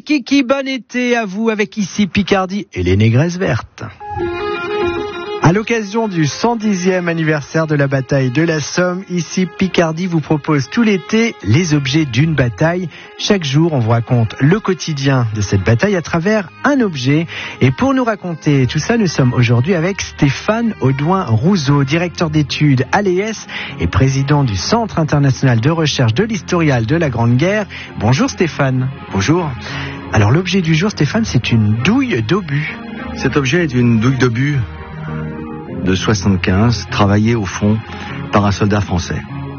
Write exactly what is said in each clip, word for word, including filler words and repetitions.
Kiki, bon été à vous avec ici Picardie et les négresses vertes. À l'occasion du cent dixième anniversaire de la bataille de la Somme, ici Picardie vous propose tout l'été les objets d'une bataille. Chaque jour, on vous raconte le quotidien de cette bataille à travers un objet. Et pour nous raconter tout ça, nous sommes aujourd'hui avec Stéphane Audouin-Rousseau, directeur d'études à l'E S et président du Centre international de recherche de l'historial de la Grande Guerre. Bonjour Stéphane. Bonjour. Alors l'objet du jour, Stéphane, c'est une douille d'obus. Cet objet est une douille d'obus de soixante-quinze, travaillée au front par un soldat français.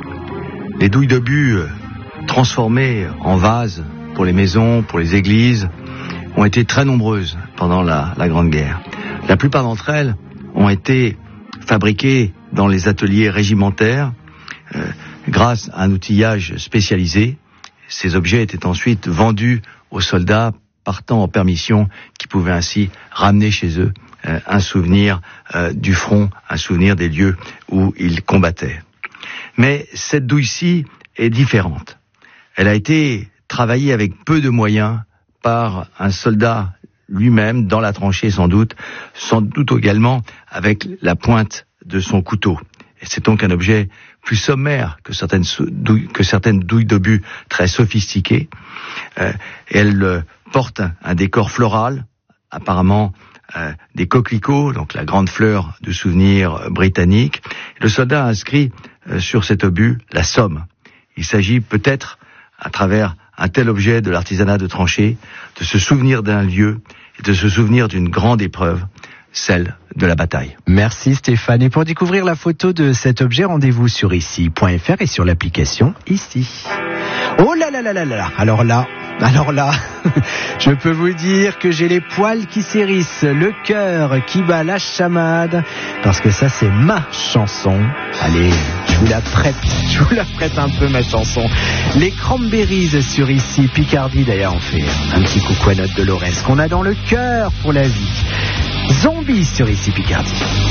Les douilles d'obus transformées en vases pour les maisons, pour les églises, ont été très nombreuses pendant la, la Grande Guerre. La plupart d'entre elles ont été fabriquées dans les ateliers régimentaires euh, grâce à un outillage spécialisé. Ces objets étaient ensuite vendus aux soldats partant en permission qui pouvaient ainsi ramener chez eux euh, un souvenir euh, du front, un souvenir des lieux où ils combattaient. Mais cette douille-ci est différente. Elle a été travaillée avec peu de moyens par un soldat lui-même, dans la tranchée sans doute, sans doute également avec la pointe de son couteau. Et c'est donc un objet plus sommaire que certaines douilles, que certaines douilles d'obus très sophistiquées. Euh, elle euh, porte un, un décor floral, apparemment euh, des coquelicots, donc la grande fleur du souvenir euh, britannique. Le soldat a inscrit euh, sur cet obus la Somme. Il s'agit peut-être, à travers un tel objet de l'artisanat de tranchée, de se souvenir d'un lieu et de se souvenir d'une grande épreuve, celle de la bataille. Merci Stéphane. Et pour découvrir la photo de cet objet, rendez-vous sur ici point f r et sur l'application Ici. Oh là là là là là. Alors là, alors là, je peux vous dire que j'ai les poils qui s'hérissent, le cœur qui bat la chamade, parce que ça c'est ma chanson. Allez, je vous la prête, je vous la prête un peu ma chanson. Les Cranberries sur Ici Picardie, d'ailleurs on fait un petit coucou à notre Dolores qu'on a dans le cœur pour la vie. Zombies sur Ici Picardie.